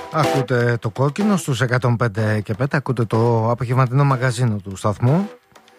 Ακούτε το Κόκκινο στους 105 και 5, ακούτε το απογευματινό μαγαζίνο του σταθμού.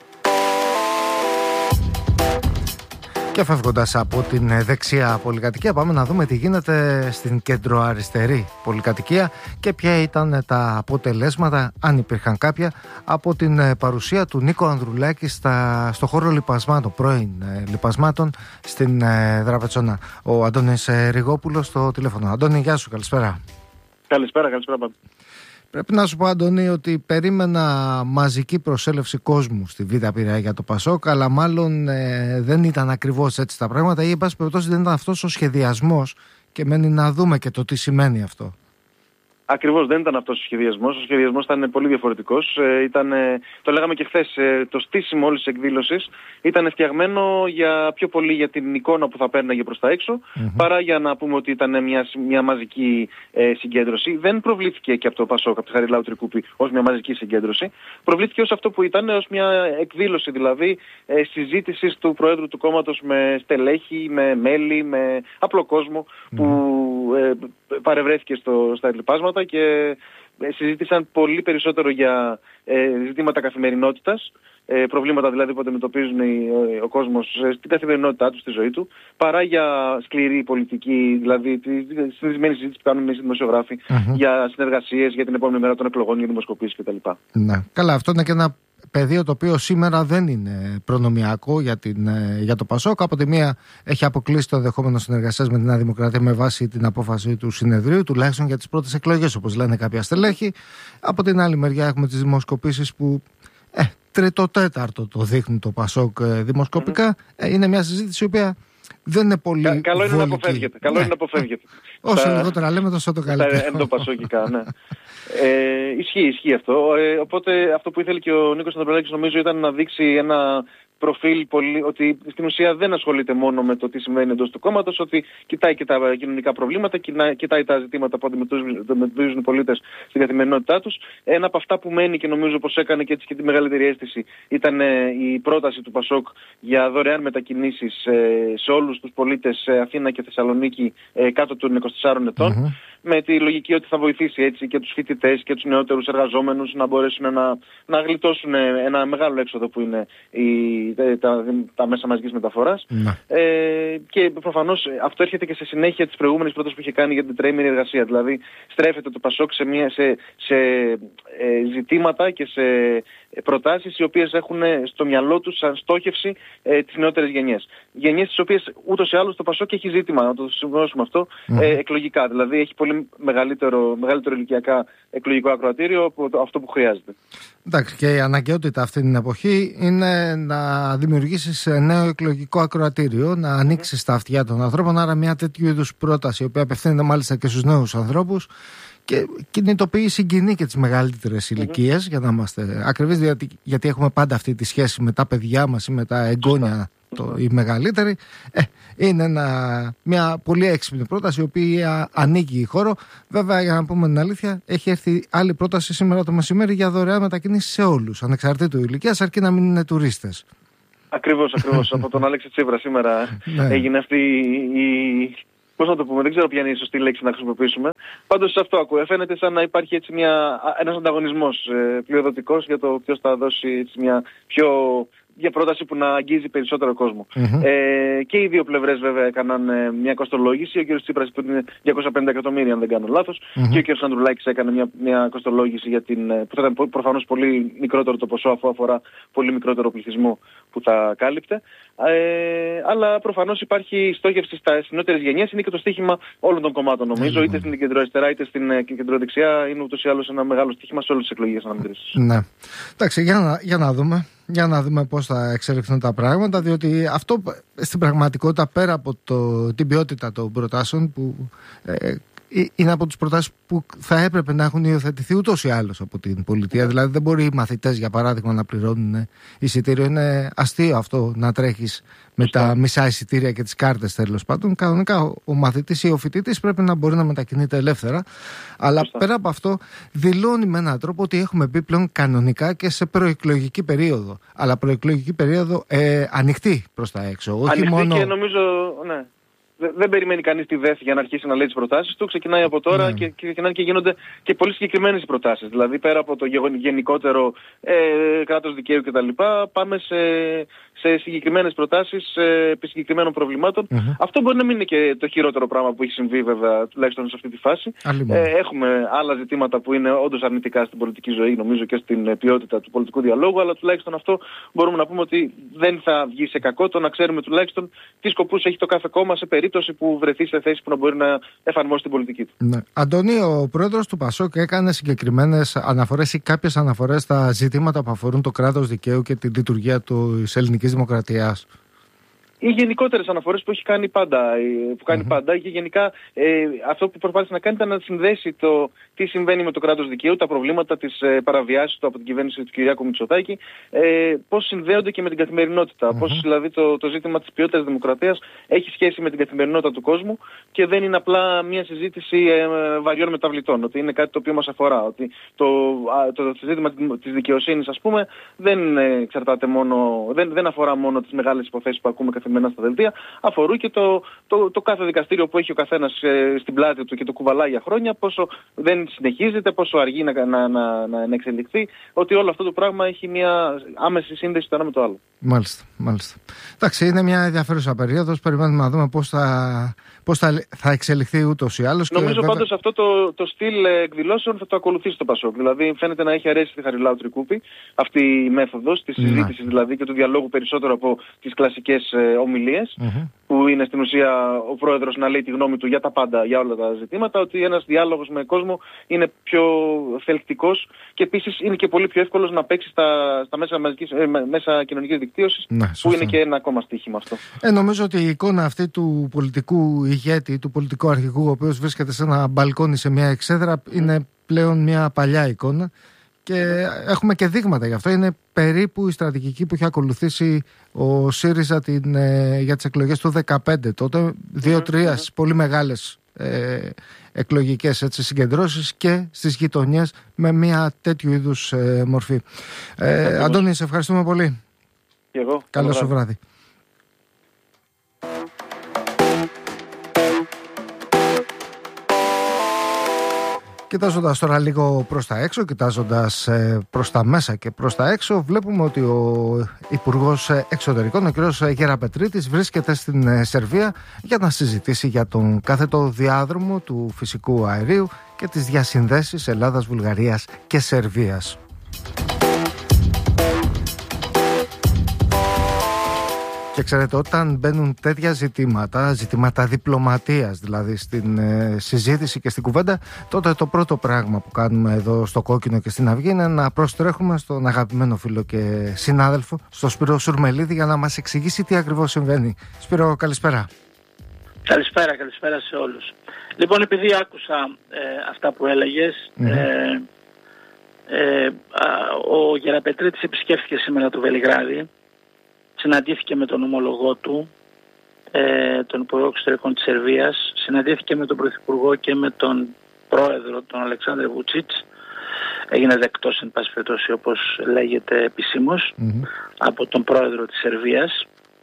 Και φεύγοντας από την δεξιά πολυκατοικία, πάμε να δούμε τι γίνεται στην κεντροαριστερή πολυκατοικία και ποια ήταν τα αποτελέσματα, αν υπήρχαν κάποια, από την παρουσία του Νίκο Ανδρουλάκη στο χώρο λιπασμάτων, πρώην λιπασμάτων στην Δραβετσόνα. Ο Αντώνης Ριγόπουλος στο τηλέφωνο. Αντώνη, γεια σου, καλησπέρα. Καλησπέρα πάντα. Πρέπει να σου πω, Αντώνη, ότι περίμενα μαζική προσέλευση κόσμου στη Β' Πειραιά για το Πασόκ, αλλά μάλλον δεν ήταν ακριβώς έτσι τα πράγματα, ή εν πάση περιπτώσει δεν ήταν αυτός ο σχεδιασμός, και μένει να δούμε και το τι σημαίνει αυτό. Ακριβώς, δεν ήταν αυτός ο σχεδιασμός. Ο σχεδιασμός ήταν πολύ διαφορετικός. Το λέγαμε και χθες, το στήσιμο όλης της εκδήλωσης ήταν φτιαγμένο πιο πολύ για την εικόνα που θα πέρναγε προς τα έξω, παρά για να πούμε ότι ήταν μια μαζική συγκέντρωση. Δεν προβλήθηκε και από το Πασόκ, από τη Χαριλάου Τρικούπη, ως μια μαζική συγκέντρωση. Προβλήθηκε ως αυτό που ήταν, ως μια εκδήλωση δηλαδή συζήτησης του Προέδρου του κόμματος με στελέχη, με μέλη, με απλό κόσμο που παρευρέθηκε στα λοιπάσματα και συζήτησαν πολύ περισσότερο για ζητήματα καθημερινότητας, προβλήματα δηλαδή που αντιμετωπίζουν ο κόσμος στην καθημερινότητά του, στη ζωή του, παρά για σκληρή πολιτική, δηλαδή τη συνηθισμένη συζήτηση που κάνουμε εμείς οι δημοσιογράφοι για συνεργασίες, για την επόμενη μέρα των εκλογών, για δημοσκοπήσεις κτλ. Ναι. Καλά, αυτό είναι και ένα πεδίο το οποίο σήμερα δεν είναι προνομιακό για το Πασόκ. Από τη μία έχει αποκλείσει το ενδεχόμενο συνεργασίας με τη Νέα Δημοκρατία με βάση την απόφαση του συνεδρίου, τουλάχιστον για τις πρώτες εκλογές, όπως λένε κάποια στελέχη. Από την άλλη μεριά έχουμε τις δημοσκοπήσεις που τρίτο-τέταρτο το δείχνει το Πασόκ δημοσκοπικά. Είναι μια συζήτηση η οποία δεν είναι πολύ καλό είναι να αποφεύγεται. Καλό είναι να αποφεύγεται. Όσο λιγότερα λέμε, τόσο το καλύτερο. Στα ενδοπασόκικα, ναι. Ισχύει αυτό. Οπότε αυτό που ήθελε και ο Νίκος Ανδρουλάκης νομίζω ήταν να δείξει ένα προφίλ ότι στην ουσία δεν ασχολείται μόνο με το τι συμβαίνει εντός του κόμματος, ότι κοιτάει και τα κοινωνικά προβλήματα, κοιτάει τα ζητήματα που αντιμετωπίζουν οι πολίτες στην καθημερινότητά τους. Ένα από αυτά που μένει και νομίζω πως έκανε και έτσι και τη μεγαλύτερη αίσθηση ήταν η πρόταση του Πασόκ για δωρεάν μετακινήσεις σε όλους τους πολίτες Αθήνα και Θεσσαλονίκη κάτω των 24 ετών. Με τη λογική ότι θα βοηθήσει έτσι και τους φοιτητές και τους νεότερους εργαζόμενους να μπορέσουν να γλιτώσουν ένα μεγάλο έξοδο που είναι τα μέσα μαζικής μεταφοράς. Και προφανώς αυτό έρχεται και σε συνέχεια της προηγούμενης πρότασης που είχε κάνει για την τετραήμερη εργασία. Δηλαδή στρέφεται το Πασόκ σε ζητήματα και σε προτάσεις οι οποίες έχουν στο μυαλό τους σαν στόχευση τις νεότερες γενιές. Γενιές τις οποίες ούτως ή άλλως το Πασόκ έχει ζήτημα, να το σημειώσουμε αυτό, εκλογικά. Δηλαδή έχει πολύ μεγαλύτερο ηλικιακά εκλογικό ακροατήριο από αυτό που χρειάζεται. Εντάξει, και η αναγκαιότητα αυτή την εποχή είναι να δημιουργήσεις νέο εκλογικό ακροατήριο, να ανοίξεις τα αυτιά των ανθρώπων. Άρα μια τέτοιου είδους πρόταση, η οποία απευθύνεται μάλιστα και στους νέους ανθρώπους και κινητοποιεί, συγκινεί και τις μεγαλύτερες ηλικίες, για να είμαστε ακριβείς, γιατί έχουμε πάντα αυτή τη σχέση με τα παιδιά μας ή με τα εγγόνια. Οι μεγαλύτεροι. Είναι μια πολύ έξυπνη πρόταση η οποία ανοίγει χώρο. Βέβαια, για να πούμε την αλήθεια, έχει έρθει άλλη πρόταση σήμερα το μεσημέρι για δωρεάν μετακίνηση σε όλους, ανεξαρτήτου ηλικίας, αρκεί να μην είναι τουρίστες. Ακριβώς. Από τον Αλέξη Τσίπρα σήμερα έγινε αυτή η... Πώς να το πούμε, δεν ξέρω ποια είναι η σωστή λέξη να χρησιμοποιήσουμε. Πάντως αυτό ακούω. Φαίνεται σαν να υπάρχει έτσι ένας ανταγωνισμός πλειοδοτικός για το ποιος θα δώσει έτσι μια πρόταση που να αγγίζει περισσότερο κόσμο. Και οι δύο πλευρές βέβαια έκαναν μια κοστολόγηση. Ο κ. Τσίπρας που είναι 250 εκατομμύρια, αν δεν κάνω λάθος, και ο κ. Ανδρουλάκης έκανε μια κοστολόγηση που θα ήταν προφανώς πολύ μικρότερο το ποσό, αφού αφορά πολύ μικρότερο πληθυσμό που θα κάλυπτε. Αλλά προφανώς υπάρχει στόχευση στις νεότερες γενιές. Είναι και το στοίχημα όλων των κομμάτων, νομίζω, είτε στην κεντροαριστερά είτε στην κεντροδεξιά. Είναι ούτως ή άλλως ένα μεγάλο στοίχημα σε όλες τις εκλογές αναμετρήσεις. Ναι. Εντάξει, για να δούμε. Για να δούμε πώς θα εξελιχθούν τα πράγματα, διότι αυτό στην πραγματικότητα, πέρα από την ποιότητα των προτάσεων, που είναι από τις προτάσεις που θα έπρεπε να έχουν υιοθετηθεί ούτως ή άλλως από την πολιτεία. Δηλαδή δεν μπορεί οι μαθητές, για παράδειγμα, να πληρώνουν εισιτήριο. Είναι αστείο αυτό να τρέχεις με τα μισά εισιτήρια και τις κάρτες, τέλος πάντων. Κανονικά ο μαθητής ή ο φοιτητής πρέπει να μπορεί να μετακινείται ελεύθερα. Αλλά πέρα από αυτό, δηλώνει με έναν τρόπο ότι έχουμε μπει πλέον κανονικά και σε προεκλογική περίοδο. Αλλά προεκλογική περίοδο ανοιχτή προς τα έξω. Όχι ανοιχτή μόνο... και νομίζω, ναι. δεν περιμένει κανείς τη ΔΕΘ για να αρχίσει να λέει τις προτάσεις του. Ξεκινάει από τώρα και ξεκινάνε και γίνονται και πολύ συγκεκριμένες οι προτάσεις. Δηλαδή πέρα από το γενικότερο κράτος δικαίου κτλ. Πάμε σε συγκεκριμένες προτάσεις επί συγκεκριμένων προβλημάτων. Αυτό μπορεί να μην είναι και το χειρότερο πράγμα που έχει συμβεί, βέβαια, τουλάχιστον σε αυτή τη φάση. Έχουμε άλλα ζητήματα που είναι όντως αρνητικά στην πολιτική ζωή, νομίζω, και στην ποιότητα του πολιτικού διαλόγου, αλλά τουλάχιστον αυτό μπορούμε να πούμε ότι δεν θα βγει σε κακό το να ξέρουμε τουλάχιστον τι σκοπούς έχει το κάθε κόμμα σε περίπτωση που βρεθεί σε θέση που να μπορεί να εφαρμόσει την πολιτική του. Ναι. Αντώνη, ο πρόεδρος του ΠΑΣΟΚ έκανε συγκεκριμένες αναφορές ή κάποιες αναφορές στα ζητήματα που αφορούν το κράτος δικαίου και τη λειτουργία της ελληνικής δημοκρατίας. Οι γενικότερες αναφορές που έχει κάνει πάντα, και γενικά αυτό που προσπάθησε να κάνει ήταν να συνδέσει το τι συμβαίνει με το κράτος δικαίου, τα προβλήματα της παραβιάσης του από την κυβέρνηση του Κυριάκου Μητσοτάκη, πώς συνδέονται και με την καθημερινότητα. Πώς δηλαδή το ζήτημα της ποιότητας δημοκρατίας έχει σχέση με την καθημερινότητα του κόσμου και δεν είναι απλά μια συζήτηση βαριών μεταβλητών, ότι είναι κάτι το οποίο μας αφορά. Ότι το ζήτημα της δικαιοσύνης, ας πούμε, δεν αφορά μόνο τις μεγάλες υποθέσεις που ακούμε καθημερινά στα δελτία, αφορούν και το κάθε δικαστήριο που έχει ο καθένας στην πλάτη του και το κουβαλάει για χρόνια, πόσο δεν συνεχίζεται, πόσο αργεί να εξελιχθεί, ότι όλο αυτό το πράγμα έχει μια άμεση σύνδεση το ένα με το άλλο. Μάλιστα. Εντάξει, είναι μια ενδιαφέρουσα περίοδος. Περιμένουμε να δούμε πώς θα εξελιχθεί ούτως ή άλλως. Νομίζω πάντως αυτό το στυλ εκδηλώσεων θα το ακολουθήσει το ΠΑΣΟΚ. Δηλαδή φαίνεται να έχει αρέσει στη Χαριλάου Τρικούπη αυτή η μέθοδος της συζήτησης δηλαδή και του διαλόγου περισσότερο από τις κλασικές ομιλίες, που είναι στην ουσία ο πρόεδρος να λέει τη γνώμη του για τα πάντα, για όλα τα ζητήματα, ότι ένας διάλογος με κόσμο είναι πιο θελκτικός και επίσης είναι και πολύ πιο εύκολος να παίξει στα μέσα κοινωνικής δικτύωσης, που είναι και ένα ακόμα στοίχημα αυτό. Νομίζω ότι η εικόνα αυτή του πολιτικού ηγέτη, του πολιτικού αρχηγού, ο οποίος βρίσκεται σε ένα μπαλκόνι σε μια εξέδρα, είναι πλέον μια παλιά εικόνα. Και έχουμε και δείγματα γι' αυτό. Είναι περίπου η στρατηγική που είχε ακολουθήσει ο ΣΥΡΙΖΑ για τις εκλογές του 2015. Τότε 2-3 πολύ μεγάλες εκλογικές συγκεντρώσεις και στις γειτονιές με μια τέτοιου είδους μορφή. Αντώνη, σε ευχαριστούμε πολύ. Και εγώ. Καλό σου βράδυ. Κοιτάζοντας τώρα λίγο προς τα έξω, κοιτάζοντας προς τα μέσα και προς τα έξω, βλέπουμε ότι ο Υπουργός Εξωτερικών, ο κ. Γεραπετρίτης, βρίσκεται στην Σερβία για να συζητήσει για τον κάθετο διάδρομο του φυσικού αερίου και τις διασυνδέσεις Ελλάδας, Βουλγαρίας και Σερβίας. Και ξέρετε, όταν μπαίνουν τέτοια ζητήματα διπλωματίας δηλαδή στην συζήτηση και στην κουβέντα, τότε το πρώτο πράγμα που κάνουμε εδώ στο Κόκκινο και στην Αυγή είναι να προστρέχουμε στον αγαπημένο φίλο και συνάδελφο, στον Σπύρο Σουρμελίδη, για να μας εξηγήσει τι ακριβώς συμβαίνει. Σπύρο, καλησπέρα. Καλησπέρα σε όλους. Λοιπόν, επειδή άκουσα αυτά που έλεγες, ο Γεραπετρίτης επισκέφθηκε σήμερα το Βελιγράδι. Συναντήθηκε με τον ομολογό του, τον Υπουργό Εξωτερικών της Σερβίας, συναντήθηκε με τον Πρωθυπουργό και με τον Πρόεδρο, τον Αλεξάνδρ Βουτσίτς. Έγινε δεκτός, εν πάση περιπτώσει, όπως λέγεται επισήμως, από τον Πρόεδρο της Σερβίας.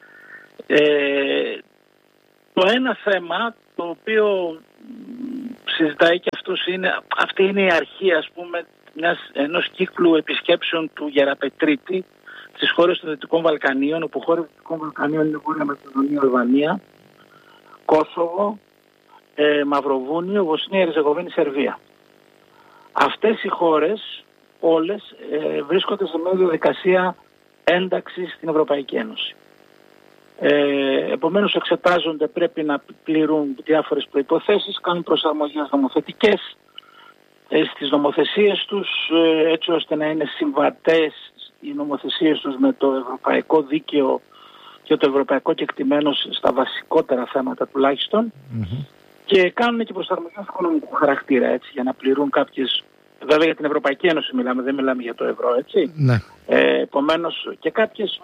Το ένα θέμα το οποίο συζητάει και αυτός αυτή είναι η αρχή, ας πούμε, ενός κύκλου επισκέψεων του Γεραπετρίτη στις χώρες των Δυτικών Βαλκανίων, όπου χώρες των Δυτικών Βαλκανίων είναι Βόρεια Μακεδονία, Αλβανία, Κόσοβο, Μαυροβούνιο, Βοσνία, Ερζεγοβίνη, Σερβία. Αυτές οι χώρες όλες βρίσκονται σε μια διαδικασία ένταξης στην Ευρωπαϊκή Ένωση. Επομένως εξετάζονται, πρέπει να πληρούν διάφορες προϋποθέσεις, κάνουν προσαρμογές νομοθετικές στις νομοθεσίες τους, έτσι ώστε να είναι συμβατές οι νομοθεσίες τους με το ευρωπαϊκό δίκαιο και το ευρωπαϊκό κεκτημένο στα βασικότερα θέματα τουλάχιστον, και κάνουν και προσαρμογές οικονομικού χαρακτήρα, έτσι, για να πληρούν κάποιες, βέβαια για την Ευρωπαϊκή Ένωση μιλάμε, δεν μιλάμε για το ευρώ, έτσι. Ναι. Επομένως και κάποιες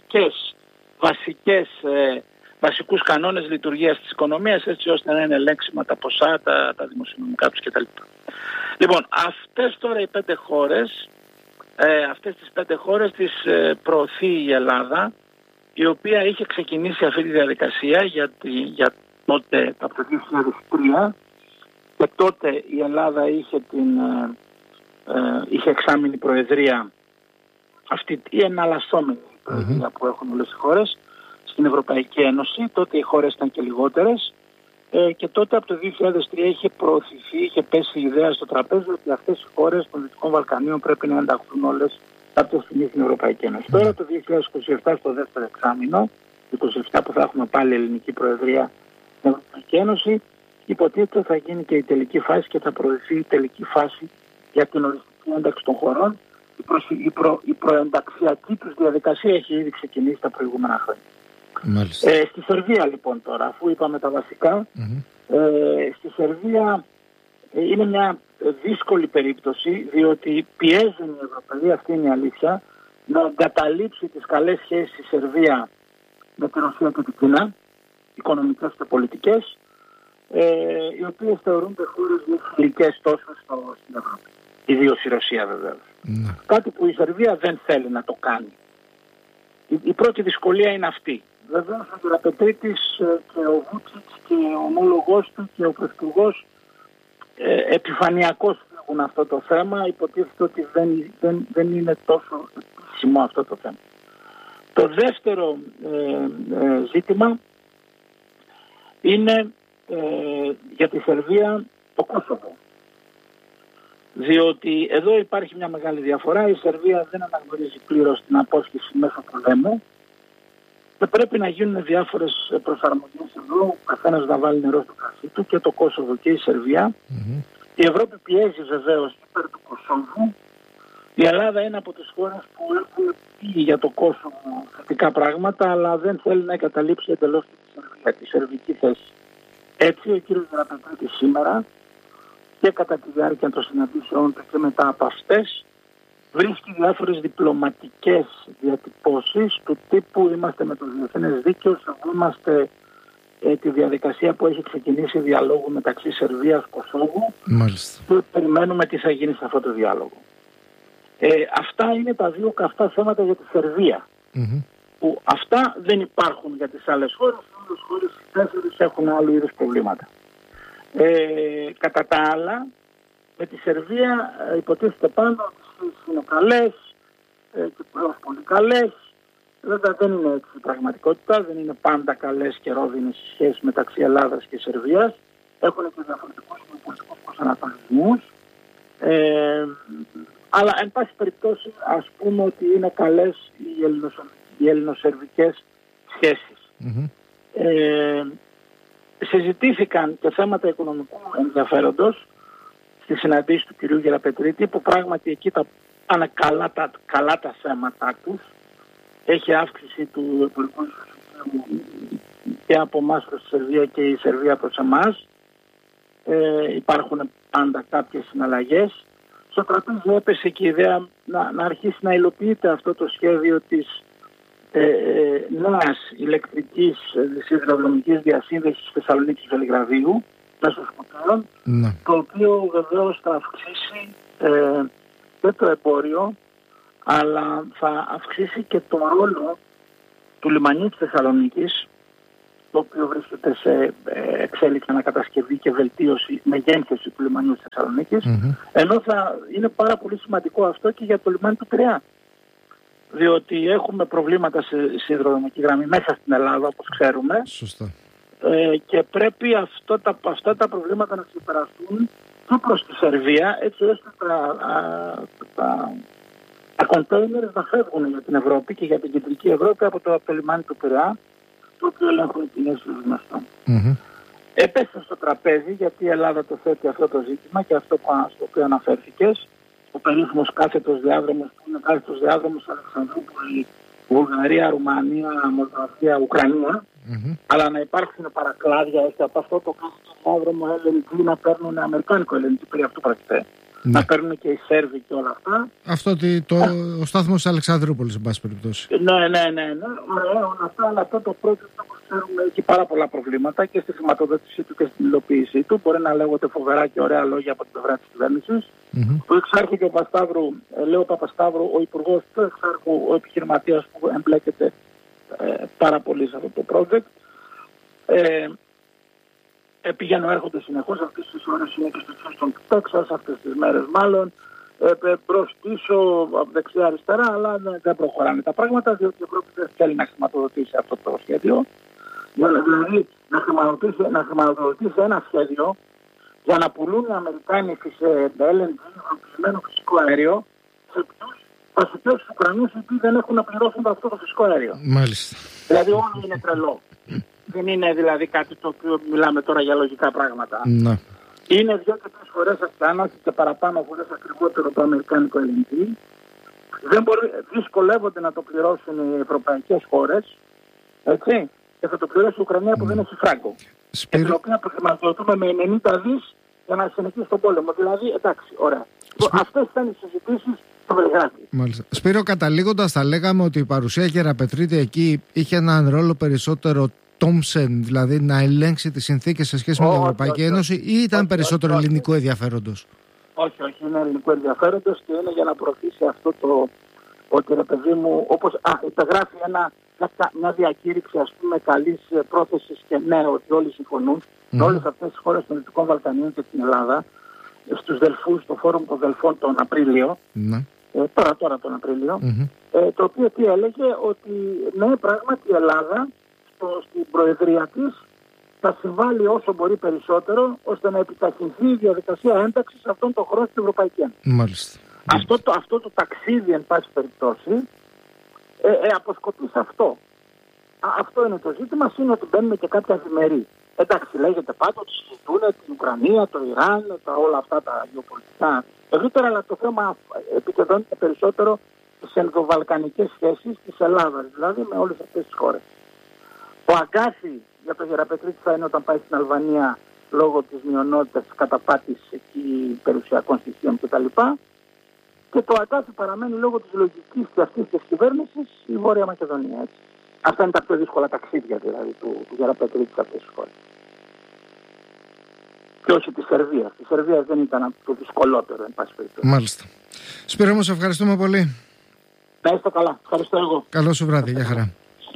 βασικούς κανόνες λειτουργίας της οικονομίας, έτσι ώστε να είναι ελέγξιμα τα ποσά, τα δημοσιονομικά τους κτλ. Λοιπόν, αυτές τώρα οι 5 χώρες, αυτές τις 5 χώρες τις προωθεί η Ελλάδα, η οποία είχε ξεκινήσει αυτή τη διαδικασία για τότε από το 2003, και τότε η Ελλάδα είχε εξάμηνη προεδρία, αυτή η εναλλασσόμενη προεδρία που έχουν όλες οι χώρες στην Ευρωπαϊκή Ένωση. Τότε οι χώρες ήταν και λιγότερες, και τότε από το 2003 είχε προωθηθεί, είχε πέσει η ιδέα στο τραπέζι ότι αυτές οι χώρες των Δυτικών Βαλκανίων πρέπει να ενταχθούν όλες κάποια στιγμή στην Ευρωπαϊκή Ένωση. Τώρα το 2027, στο δεύτερο εξάμηνο, 27 που θα έχουμε πάλι ελληνική προεδρία στην Ευρωπαϊκή Ένωση, υποτίθεται θα γίνει και η τελική φάση και θα προωθηθεί η τελική φάση για την οριστική ένταξη των χωρών. Η προενταξιακή τους διαδικασία έχει ήδη ξεκινήσει τα προηγούμενα χρόνια. Στη Σερβία λοιπόν τώρα, αφού είπαμε τα βασικά, στη Σερβία είναι μια δύσκολη περίπτωση, διότι πιέζουν οι Ευρωπαίοι, αυτή είναι η αλήθεια, να εγκαταλείψει τις καλές σχέσεις η Σερβία με τη Ρωσία και την Κίνα, οικονομικές και πολιτικές, οι οποίες θεωρούνται χώρες φιλικές τόσο στην Ευρώπη. Ιδίως η Ρωσία βεβαίως. Κάτι που η Σερβία δεν θέλει να το κάνει. Η πρώτη δυσκολία είναι αυτή. Βεβαίως ο Γεραπετρίτης και ο Βούτσιτς και ο ομόλογός του και ο πρωθυπουργός επιφανειακώς φύγουν αυτό το θέμα. Υποτίθεται ότι δεν είναι τόσο επίσημο αυτό το θέμα. Το δεύτερο ζήτημα είναι για τη Σερβία το Κόσοβο. Διότι εδώ υπάρχει μια μεγάλη διαφορά. Η Σερβία δεν αναγνωρίζει πλήρως την απόσχεση μέσω πολέμου και πρέπει να γίνουν διάφορες προσαρμογές εδώ, ο καθένας να βάλει νερό στο κρασί του, και το Κόσοβο και η Σερβία. Η Ευρώπη πιέζει βεβαίως υπέρ του Κωσόβου. Η Ελλάδα είναι από τις χώρες που έχουν πει για το Κόσοβο θετικά πράγματα, αλλά δεν θέλει να εγκαταλείψει εντελώς τη σερβική θέση. Έτσι ο κύριος Γεραπετρίτης σήμερα και κατά τη διάρκεια των συναντήσεων του και μετά από αυτές βρίσκει διάφορες διπλωματικές διατυπώσεις του τύπου είμαστε με το διεθνές δίκαιο, σεβόμαστε τη διαδικασία που έχει ξεκινήσει διαλόγου μεταξύ Σερβίας και Κωσόβου. Και περιμένουμε τι θα γίνει σε αυτό το διάλογο. Αυτά είναι τα δύο καυτά θέματα για τη Σερβία. Που αυτά δεν υπάρχουν για τις άλλες χώρες. Οι άλλες χώρες οι τέσσερις έχουν άλλου είδους προβλήματα. Κατά τα άλλα, με τη Σερβία υποτίθεται πάντα ότι είναι καλές και πολύ καλές. Βέβαια δεν είναι έτσι η πραγματικότητα, δεν είναι πάντα καλές και ρόδινες οι σχέσεις μεταξύ Ελλάδας και Σερβίας. Έχουν και διαφορετικούς πολιτικούς προσανατολισμούς. Αλλά εν πάση περιπτώσει ας πούμε ότι είναι καλές οι ελληνοσερβικές σχέσεις. Συζητήθηκαν και θέματα οικονομικού ενδιαφέροντος στη συναντήση του κυρίου Γεραπετρίτη, που πράγματι εκεί τα πάνε καλά τα θέματα τους. Έχει αύξηση του εμπορικού ισοζυγίου και από εμάς προς τη Σερβία και η Σερβία προς εμάς. Υπάρχουν πάντα κάποιες συναλλαγές. Στο τραπέζι έπεσε και η ιδέα να αρχίσει να υλοποιείται αυτό το σχέδιο της νέας ηλεκτρικής σιδηροδρομικής διασύνδεσης Θεσσαλονίκης Βελιγραδίου μέσω σκουπίων, το οποίο βεβαίως θα αυξήσει και το εμπόριο, αλλά θα αυξήσει και το ρόλο του λιμανιού της Θεσσαλονίκης, το οποίο βρίσκεται σε εξέλιξη, ανακατασκευή και βελτίωση, μεγέθυνση του λιμανιού της Θεσσαλονίκης, ενώ θα είναι πάρα πολύ σημαντικό αυτό και για το λιμάνι του Πειραιά. Διότι έχουμε προβλήματα σε σιδηροδρομική γραμμή μέσα στην Ελλάδα, όπως ξέρουμε. Σωστά. Και πρέπει αυτά τα προβλήματα να ξεπεραστούν και προς τη Σερβία, έτσι ώστε τα κοντέινερ να φεύγουν για την Ευρώπη και για την κεντρική Ευρώπη από το λιμάνι του Πειραιά, το οποίο ελέγχουν την αίσθηση γνωστό. Έπεσε στο τραπέζι γιατί η Ελλάδα το θέτει αυτό το ζήτημα και αυτό στο οποίο αναφέρθηκες, ο περίφημος κάθετος διάδρομος που είναι κάθετος διάδρομος Αλεξανδρούπολη, Βουλγαρία, Ρουμανία, Μολδαβία, Ουκρανία, αλλά να υπάρχουν παρακλάδια ώστε από αυτό το κάθετο διάδρομο LNG να παίρνουν αμερικάνικο LNG, περί αυτού πρόκειται. Να παίρνουν και οι Σέρβοι και όλα αυτά. Αυτό ο στάθμος της Αλεξανδρούπολης, εν πάση περιπτώσει. Ναι. Ωραία, όλα αυτά, αλλά αυτό το project, όπως ξέρουμε, έχει πάρα πολλά προβλήματα και στη χρηματοδότησή του και στην υλοποίησή του. Μπορεί να λέγονται φοβερά και ωραία λόγια από την πλευρά της κυβέρνησης. Ο εξάρχου και ο Παπασταύρου, λέω Παπασταύρου, ο υπουργός του εξάρχου, ο επιχειρηματίας που εμπλέκεται πάρα πολύ σε αυτό το project. πηγαίνω έρχονται συνεχώς, αυτές τις ώρες είναι και στο Houston του Τέξας, αυτές τις μέρες μάλλον, μπρος πίσω, δεξιά-αριστερά, αλλά δεν προχωράνε τα πράγματα, διότι η Ευρώπη δεν θέλει να χρηματοδοτήσει αυτό το σχέδιο. Δηλαδή να χρηματοδοτήσει ένα σχέδιο για να πουλούν οι Αμερικάνοι σε LNG, υγροποιημένο φυσικό αέριο, σε ποιους βασικές τους Ουκρανούς οι οποίοι δεν έχουν να πληρώσουν αυτό το φυσικό αέριο. Μάλιστα. Δηλαδή όλο είναι τρελό. Δεν είναι δηλαδή κάτι το οποίο μιλάμε τώρα για λογικά πράγματα. Ναι. Είναι 2 και 3 φορές αυξάνωση και παραπάνω φορές ακριβότερο το αμερικάνικο LNG. Δυσκολεύονται να το πληρώσουν οι ευρωπαϊκές χώρες. Έτσι. Και θα το πληρώσει η Ουκρανία που δεν έχει φράγκο. Και την οποία χρηματοδοτούμε με 90 δις για να συνεχίσει τον πόλεμο. Δηλαδή, εντάξει, ωραία. Αυτές ήταν οι συζητήσεις στο Βελιγράδι. Μάλιστα. Σπύρο, καταλήγοντας, θα λέγαμε ότι η παρουσία Γεραπετρίτη εκεί είχε έναν ρόλο περισσότερο Τόμσεν, δηλαδή να ελέγξει τις συνθήκες σε σχέση με την Ευρωπαϊκή Ένωση, ή ήταν περισσότερο ελληνικού ενδιαφέροντος? Όχι, είναι ελληνικού ενδιαφέροντος και είναι για να προωθήσει αυτό το ότι, ρε παιδί μου, όπως υπεγράφει μια διακήρυξη, ας πούμε, καλής πρόθεσης και ναι, ότι όλοι συμφωνούν, όλες αυτές τις χώρες των Δυτικών Βαλκανίων και την Ελλάδα, στους Δελφούς, στο Φόρουμ των Δελφών τον Απρίλιο, τώρα τον Απρίλιο, το οποίο τι έλεγε, ότι ναι, πράγματι η Ελλάδα στην προεδρία της θα συμβάλλει όσο μπορεί περισσότερο ώστε να επιταχυνθεί η διαδικασία ένταξης αυτών των χωρών στην Ευρωπαϊκή Ένωση. Μάλιστα. Αυτό το ταξίδι, εν πάση περιπτώσει, αποσκοπεί σε αυτό. Αυτό είναι το ζήτημα, είναι ότι μπαίνουμε και κάποια διμερεί. Εντάξει, λέγεται πάντα ότι συζητούν την Ουκρανία, το Ιράν, όλα αυτά τα γεωπολιτικά ευρύτερα, αλλά το θέμα επικεντρώνεται περισσότερο στις ενδοβαλκανικές σχέσεις της Ελλάδας, δηλαδή με όλες αυτές τις χώρες. Ο αγκάθι για το Γεραπετρίτη θα είναι όταν πάει στην Αλβανία λόγω της μειονότητας, της καταπάτησης εκεί περιουσιακών στοιχείων κτλ. Και το αγκάθι παραμένει λόγω της λογικής και αυτής της κυβέρνησης η Βόρεια Μακεδονία. Έτσι. Αυτά είναι τα πιο δύσκολα ταξίδια δηλαδή του Γεραπετρίτη σε αυτές τις χώρες. Και όχι τη Σερβία. Η Σερβία δεν ήταν το δυσκολότερο, εν πάση περιπτώσει. Μάλιστα. Σπύρο μου, σε ευχαριστούμε πολύ. Να είστε καλά. Ευχαριστώ εγώ. Καλό σου βράδυ. Γεια χαρά.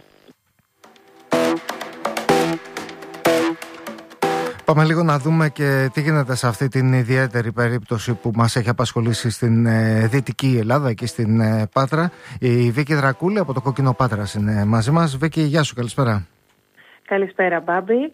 Πάμε λίγο να δούμε και τι γίνεται σε αυτή την ιδιαίτερη περίπτωση που μας έχει απασχολήσει στην Δυτική Ελλάδα και στην Πάτρα. Η Βίκη Δρακούλη από το Κόκκινο Πάτρας είναι μαζί μας. Βίκη, γεια σου, καλησπέρα. Καλησπέρα, Μπάμπη.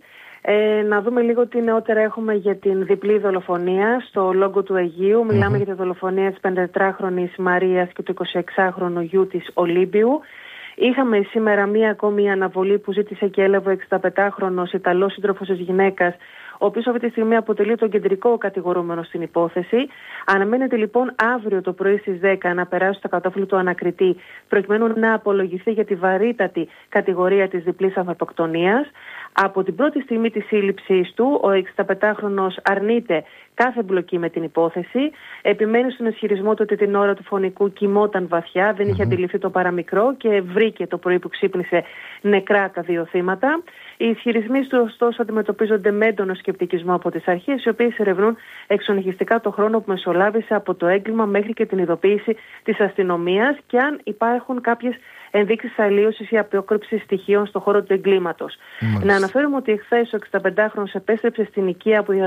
Να δούμε λίγο τι νεότερα έχουμε για την διπλή δολοφονία στο Λόγκο του Αιγείου. Μιλάμε για τη δολοφονία της 54χρονης Μαρίας και του 26χρονου γιου της Ολύμπιου. Είχαμε σήμερα μία ακόμη αναβολή που ζήτησε και έλαβε ο 65χρονος Ιταλός σύντροφος της γυναίκας, ο οποίος αυτή τη στιγμή αποτελεί τον κεντρικό κατηγορούμενο στην υπόθεση. Αναμένεται λοιπόν αύριο το πρωί στις 10 να περάσει στο κατόφυλλο του ανακριτή, προκειμένου να απολογηθεί για τη βαρύτατη κατηγορία της διπλής ανθρωποκτονίας. Από την πρώτη στιγμή της σύλληψής του, ο 65χρονος αρνείται κάθε εμπλοκή με την υπόθεση. Επιμένει στον ισχυρισμό του ότι την ώρα του φωνικού κοιμόταν βαθιά, δεν είχε αντιληφθεί το παραμικρό και βρήκε το πρωί που ξύπνησε νεκρά τα δύο θύματα. Οι ισχυρισμοί του, ωστόσο, αντιμετωπίζονται με έντονο σκεπτικισμό από τις αρχές, οι οποίες ερευνούν εξονυχιστικά το χρόνο που μεσολάβησε από το έγκλημα μέχρι και την ειδοποίηση της αστυνομίας και αν υπάρχουν κάποιες ενδείξεις αλλίωσης ή απόκρυψης στοιχείων στον χώρο του εγκλήματος. Να αναφέρουμε ότι εχθές ο 65χρονος επέστρεψε στην οικία που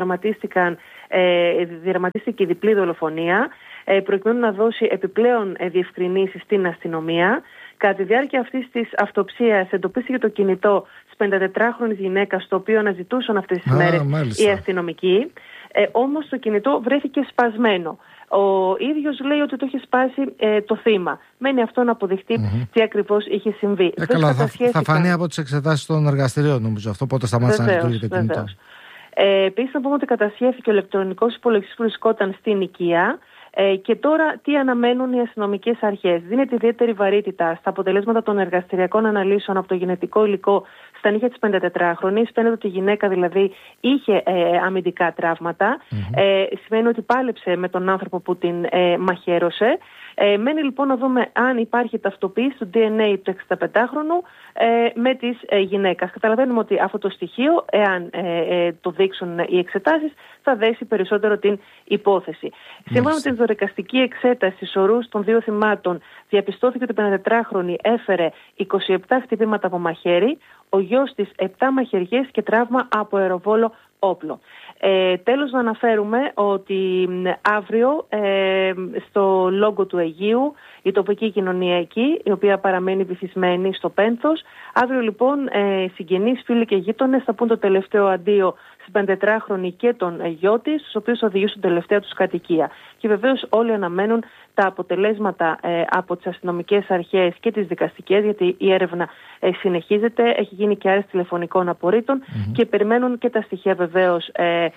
διαδραματίστηκε η διπλή δολοφονία, προκειμένου να δώσει επιπλέον διευκρινήσεις στην αστυνομία. Κατά τη διάρκεια αυτής της αυτοψίας εντοπίστηκε το κινητό της 54χρονης γυναίκας, το οποίο αναζητούσαν αυτές τις μέρες οι αστυνομικοί. Όμως το κινητό βρέθηκε σπασμένο. Ο ίδιος λέει ότι το είχε σπάσει το θύμα. Μένει αυτό να αποδειχτεί τι ακριβώς είχε συμβεί. Καλά, θα φανεί από τις εξετάσεις των εργαστηρίων, νομίζω, αυτό πότε σταμάτησε να λειτουργεί το κινητό. Επίσης, να πούμε ότι κατασχέθηκε ο ηλεκτρονικός υπολογιστής που βρισκόταν στην οικία. Και τώρα τι αναμένουν οι αστυνομικές αρχές? Δίνεται ιδιαίτερη βαρύτητα στα αποτελέσματα των εργαστηριακών αναλύσεων από το γενετικό υλικό στα νύχια της 54χρονης. Φαίνεται ότι η γυναίκα δηλαδή είχε αμυντικά τραύματα. Σημαίνει ότι πάλεψε με τον άνθρωπο που την μαχαίρωσε. Μένει λοιπόν να δούμε αν υπάρχει ταυτοποίηση του DNA του 65χρονου με της γυναίκας. Καταλαβαίνουμε ότι αυτό το στοιχείο, εάν το δείξουν οι εξετάσεις, θα δέσει περισσότερο την υπόθεση. Σύμφωνα με την δωρεκαστική εξέταση στις ορούς των δύο θυμάτων, διαπιστώθηκε ότι η 54χρονη έφερε 27 χτυπήματα από μαχαίρι, ο γιος της 7 μαχαιριές και τραύμα από αεροβόλο όπλο. Τέλος, να αναφέρουμε ότι αύριο στο λόγκο του Αιγείου η τοπική κοινωνία εκεί, η οποία παραμένει βυθισμένη στο πένθος, αύριο λοιπόν συγγενείς, φίλοι και γείτονες θα πούν το τελευταίο αντίο στην 5-4χρονη και τον γιο της, στους οποίους οδηγούν στην τελευταία τους κατοικία. Και βεβαίως όλοι αναμένουν τα αποτελέσματα από τις αστυνομικές αρχές και τις δικαστικές, γιατί η έρευνα συνεχίζεται, έχει γίνει και άρεση τηλεφωνικών απορρίτων και περιμένουν και τα στοιχεία βεβαίως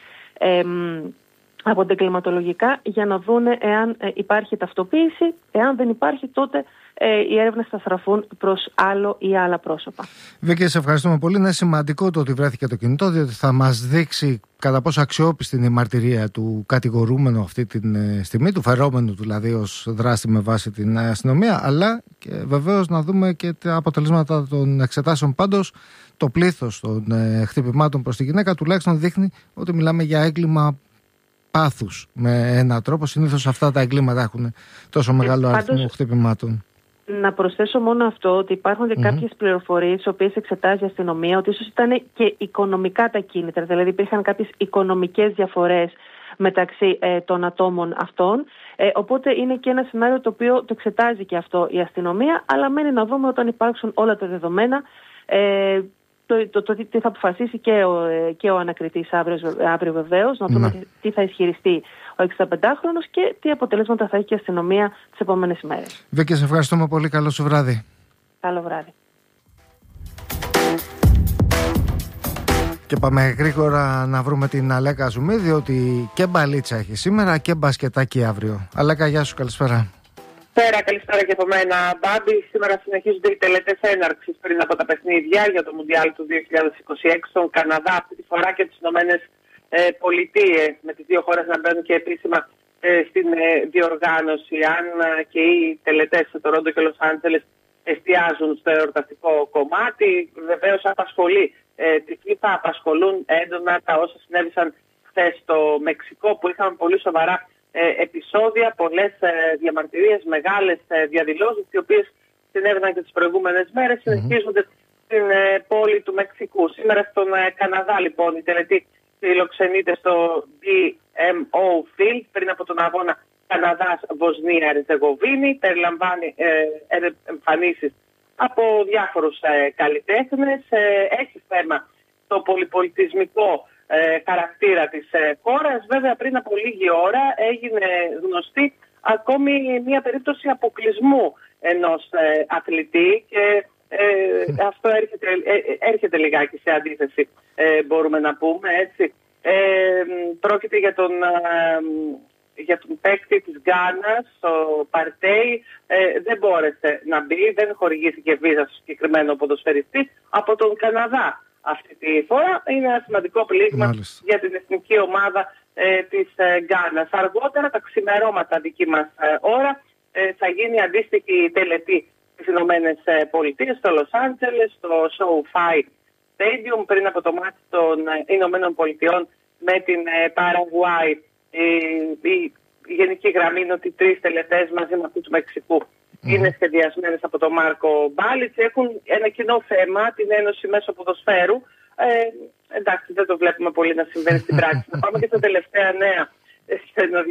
από τα εγκληματολογικά για να δούνε εάν υπάρχει ταυτοποίηση. Εάν δεν υπάρχει, τότε οι έρευνες θα στραφούν προς άλλο ή άλλα πρόσωπα. Βίκη, σε ευχαριστούμε πολύ. Είναι σημαντικό το ότι βρέθηκε το κινητό, διότι θα μας δείξει κατά πόσο αξιόπιστη είναι η μαρτυρία του κατηγορούμενου αυτή τη στιγμή, του φερόμενου δηλαδή ως δράστη με βάση την αστυνομία, αλλά και βεβαίως να δούμε και τα αποτελέσματα των εξετάσεων. Πάντως, το πλήθος των χτυπημάτων προς τη γυναίκα τουλάχιστον δείχνει ότι μιλάμε για έγκλημα πάθους με έναν τρόπο. Συνήθως αυτά τα εγκλήματα έχουν τόσο μεγάλο αριθμό χτυπημάτων. Να προσθέσω μόνο αυτό, ότι υπάρχουν και κάποιες πληροφορίες, τις οποίες εξετάζει η αστυνομία, ότι ίσως ήταν και οικονομικά τα κίνητρα. Δηλαδή υπήρχαν κάποιες οικονομικές διαφορές μεταξύ των ατόμων αυτών. Οπότε είναι και ένα σενάριο το οποίο το εξετάζει και αυτό η αστυνομία, αλλά μένει να δούμε όταν υπάρξουν όλα τα δεδομένα τι θα αποφασίσει και ο ανακριτής αύριο βεβαίως, να δούμε τι θα ισχυριστεί ο 65χρονος και τι αποτελέσματα θα έχει και η αστυνομία τις επόμενες ημέρες. Βίκη, σε ευχαριστούμε πολύ. Καλό σου βράδυ. Καλό βράδυ. Και πάμε γρήγορα να βρούμε την Αλέκα Ζουμί, διότι και μπαλίτσα έχει σήμερα και μπασκετάκι αύριο. Αλέκα, γεια σου, καλησπέρα. Καλησπέρα και από μένα, Μπάμπη. Σήμερα συνεχίζονται οι τελετές έναρξης πριν από τα παιχνίδια για το Μουντιάλ του 2026 στον Καναδά, αυτή τη φορά και τις Ηνωμένες Πολιτείες, με τις δύο χώρες να μπαίνουν και επίσημα στην διοργάνωση. Αν και οι τελετές σε Τορόντο και Λος Άντζελες εστιάζουν στο εορταστικό κομμάτι, βεβαίως απασχολεί τη FIFA, απασχολούν έντονα τα όσα συνέβησαν χθες στο Μεξικό, που είχαν πολύ σοβαρά επεισόδια, πολλές διαμαρτυρίες, μεγάλες διαδηλώσεις, οι οποίες συνέβαιναν και τις προηγούμενες μέρες, συνεχίζονται στην πόλη του Μεξικού. Σήμερα στον Καναδά, λοιπόν, η τελετή φιλοξενείται στο BMO Field πριν από τον αγώνα Καναδάς-Βοσνία-Ερζεγοβίνη. Περιλαμβάνει εμφανίσεις από διάφορους καλλιτέχνες. Έχει θέμα το πολυπολιτισμικό χαρακτήρα της χώρας. Βέβαια, πριν από λίγη ώρα έγινε γνωστή ακόμη μια περίπτωση αποκλεισμού ενός αθλητή και αυτό έρχεται λιγάκι σε αντίθεση, μπορούμε να πούμε έτσι. Πρόκειται για τον παίκτη της Γκάνας, ο Παρτέι. Δεν μπόρεσε να μπει, δεν χορηγήθηκε βίζα στο συγκεκριμένο ποδοσφαιριστή από τον Καναδά. Αυτή τη φορά είναι ένα σημαντικό πλήγμα για την εθνική ομάδα της Γκάνας. Αργότερα, τα ξημερώματα δική μας ώρα, θα γίνει αντίστοιχη τελετή στις Ηνωμένες Πολιτείες, στο Λος Άντζελες, στο SoFi Stadium, πριν από το μάτι των Ηνωμένων Πολιτειών με την Παραγουάη. Η γενική γραμμή είναι ότι 3 τελετές μαζί με αυτού του Μεξικού είναι σχεδιασμένες από τον Μάρκο Μπάλιτς. Έχουν ένα κοινό θέμα, την ένωση μέσω ποδοσφαίρου. Εντάξει, δεν το βλέπουμε πολύ να συμβαίνει στην πράξη. Να πάμε και στα τελευταία νέα